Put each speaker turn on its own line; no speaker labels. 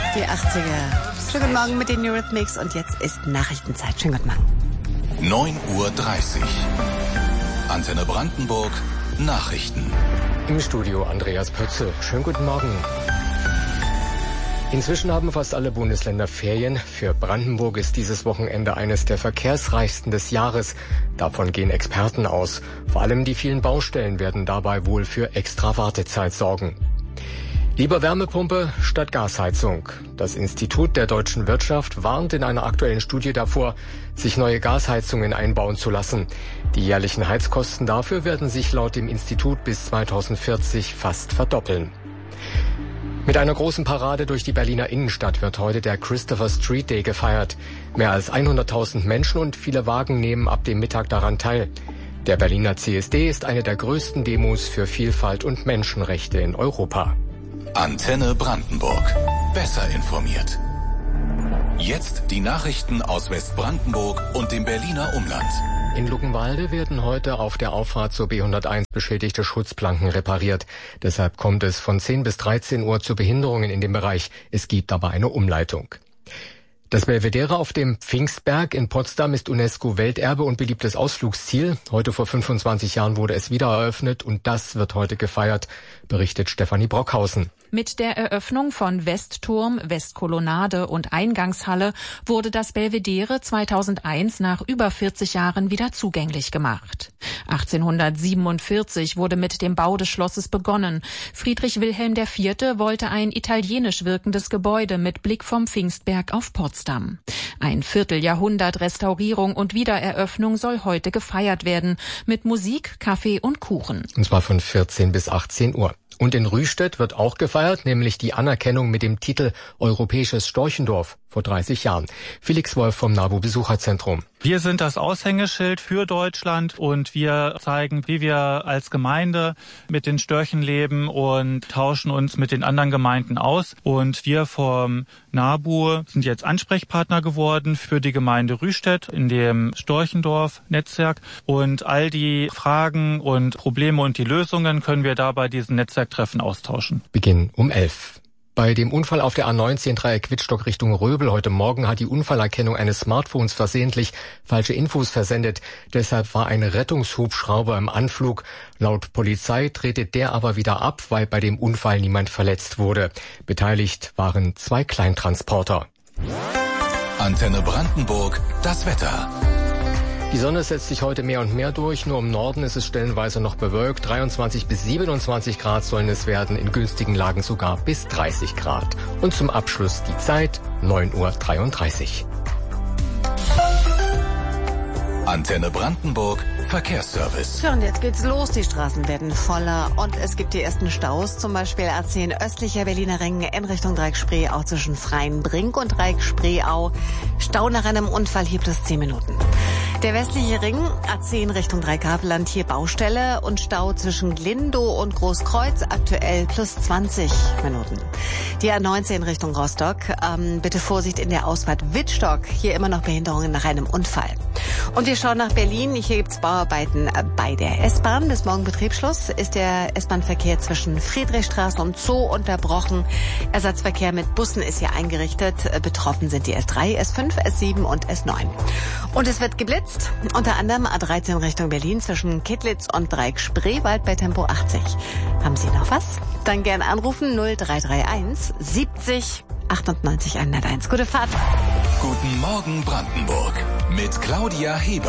Die 80er. Schönen guten Morgen mit den Eurythmics und jetzt ist Nachrichtenzeit. Schönen guten Morgen.
9:30 Uhr. Antenne Brandenburg. Nachrichten.
Im Studio Andreas Pötze. Schönen guten Morgen. Inzwischen haben fast alle Bundesländer Ferien. Für Brandenburg ist dieses Wochenende eines der verkehrsreichsten des Jahres. Davon gehen Experten aus. Vor allem die vielen Baustellen werden dabei wohl für extra Wartezeit sorgen. Lieber Wärmepumpe statt Gasheizung. Das Institut der deutschen Wirtschaft warnt in einer aktuellen Studie davor, sich neue Gasheizungen einbauen zu lassen. Die jährlichen Heizkosten dafür werden sich laut dem Institut bis 2040 fast verdoppeln. Mit einer großen Parade durch die Berliner Innenstadt wird heute der Christopher Street Day gefeiert. Mehr als 100.000 Menschen und viele Wagen nehmen ab dem Mittag daran teil. Der Berliner CSD ist eine der größten Demos für Vielfalt und Menschenrechte in Europa.
Antenne Brandenburg. Besser informiert. Jetzt die Nachrichten aus Westbrandenburg und dem Berliner Umland.
In Luckenwalde werden heute auf der Auffahrt zur B101 beschädigte Schutzplanken repariert. Deshalb kommt es von 10 bis 13 Uhr zu Behinderungen in dem Bereich. Es gibt aber eine Umleitung. Das Belvedere auf dem Pfingstberg in Potsdam ist UNESCO-Welterbe und beliebtes Ausflugsziel. Heute vor 25 Jahren wurde es wieder eröffnet und das wird heute gefeiert, berichtet Stefanie Brockhausen.
Mit der Eröffnung von Westturm, Westkolonnade und Eingangshalle wurde das Belvedere 2001 nach über 40 Jahren wieder zugänglich gemacht. 1847 wurde mit dem Bau des Schlosses begonnen. Friedrich Wilhelm IV. Wollte ein italienisch wirkendes Gebäude mit Blick vom Pfingstberg auf Potsdam. Ein Vierteljahrhundert Restaurierung und Wiedereröffnung soll heute gefeiert werden, mit Musik, Kaffee und Kuchen.
Und zwar von 14 bis 18 Uhr. Und in Rüstedt wird auch gefeiert, nämlich die Anerkennung mit dem Titel Europäisches Storchendorf vor 30 Jahren. Felix Wolf vom NABU Besucherzentrum.
Wir sind das Aushängeschild für Deutschland und wir zeigen, wie wir als Gemeinde mit den Störchen leben und tauschen uns mit den anderen Gemeinden aus. Und wir vom NABU sind jetzt Ansprechpartner geworden für die Gemeinde Rüstedt in dem Storchendorf-Netzwerk. Und all die Fragen und Probleme und die Lösungen können wir da bei diesen Netzwerktreffen austauschen.
Beginn um 11. Bei dem Unfall auf der A19 Dreieck Wittstock Richtung Röbel heute Morgen hat die Unfallerkennung eines Smartphones versehentlich falsche Infos versendet. Deshalb war ein Rettungshubschrauber im Anflug. Laut Polizei drehte der aber wieder ab, weil bei dem Unfall niemand verletzt wurde. Beteiligt waren 2 Kleintransporter.
Antenne Brandenburg. Das Wetter.
Die Sonne setzt sich heute mehr und mehr durch, nur im Norden ist es stellenweise noch bewölkt. 23 bis 27 Grad sollen es werden, in günstigen Lagen sogar bis 30 Grad. Und zum Abschluss die Zeit, 9:33 Uhr.
Antenne Brandenburg. Verkehrsservice.
So, und jetzt geht's los. Die Straßen werden voller und es gibt die ersten Staus. Zum Beispiel A10 östlicher Berliner Ring in Richtung Dreieck-Spreeau zwischen Freienbrink und Dreieck-Spreeau. Stau nach einem Unfall hier plus 10 Minuten. Der westliche Ring, A10 Richtung Dreieck-Havelland, hier Baustelle und Stau zwischen Glindow und Großkreuz, aktuell plus 20 Minuten. Die A19 Richtung Rostock, bitte Vorsicht in der Ausfahrt Wittstock, hier immer noch Behinderungen nach einem Unfall. Und wir schauen nach Berlin, hier gibt's Bauarbeiten bei der S-Bahn. Bis morgen Betriebsschluss ist der S-Bahn-Verkehr zwischen Friedrichstraße und Zoo unterbrochen. Ersatzverkehr mit Bussen ist hier eingerichtet. Betroffen sind die S3, S5, S7 und S9. Und es wird geblitzt, unter anderem A13 Richtung Berlin zwischen Kittlitz und Dreieck-Spreewald bei Tempo 80. Haben Sie noch was? Dann gern anrufen 0331 70 98 101. Gute Fahrt.
Guten Morgen Brandenburg mit Claudia Heber.